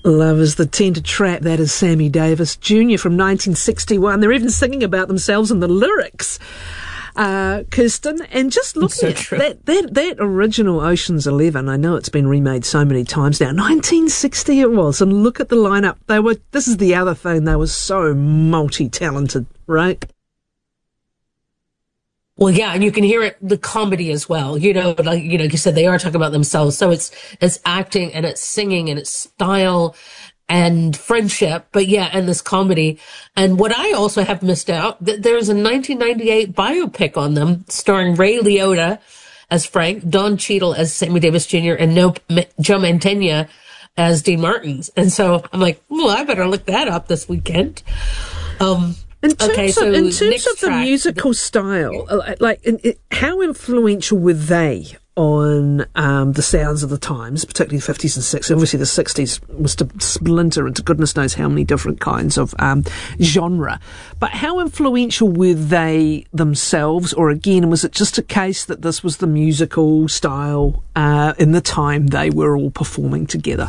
Lovers that tend to trap. That is Sammy Davis Jr. from 1961. They're even singing about themselves in the lyrics, Kirsten. And just looking at that original Ocean's 11, I know it's been remade so many times now. 1960 it was, and look at the lineup. This is the other thing, they were so multi-talented, right? Well, yeah, and you can hear it, the comedy as well. Like you said, they are talking about themselves. So it's acting and it's singing and it's style and friendship, but yeah, and this comedy. And what I also have missed out, there's a 1998 biopic on them starring Ray Liotta as Frank, Don Cheadle as Sammy Davis Jr., and Joe Mantegna as Dean Martin. And so I'm like, well, I better look that up this weekend. In terms of the musical style, how influential were they on the sounds of the times, particularly the 50s and 60s? Obviously, the 60s was to splinter into goodness knows how many different kinds of genre. But how influential were they themselves? Or again, was it just a case that this was the musical style in the time they were all performing together?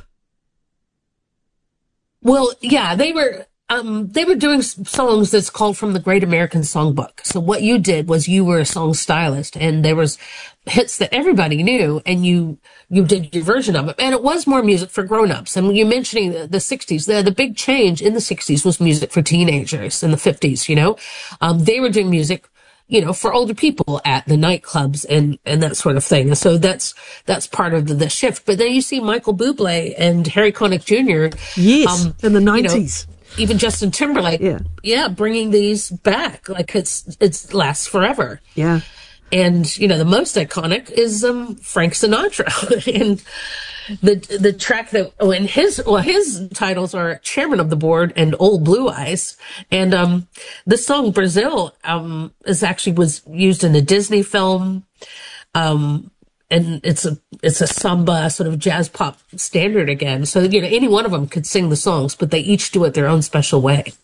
Well, yeah, they were doing songs that's called from the Great American Songbook. So what you did was you were a song stylist, and there was hits that everybody knew, and you did your version of it. And it was more music for grown-ups. And you're mentioning the 60s. The big change in the 60s was music for teenagers in the 50s, They were doing music, for older people at the nightclubs and that sort of thing. And so that's part of the shift. But then you see Michael Bublé and Harry Connick Jr. Yes, in the 90s. Even Justin Timberlake, bringing these back, like it lasts forever. Yeah. And, the most iconic is Frank Sinatra. And the track his titles are Chairman of the Board and Old Blue Eyes. And the song Brazil was used in a Disney film. And it's a samba sort of jazz pop standard again. So, any one of them could sing the songs, but they each do it their own special way.